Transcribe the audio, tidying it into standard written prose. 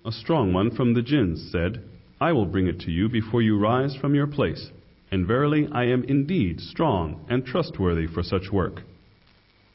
A strong one from the Jinns said, I will bring it to you before you rise from your place, and verily I am indeed strong and trustworthy for such work.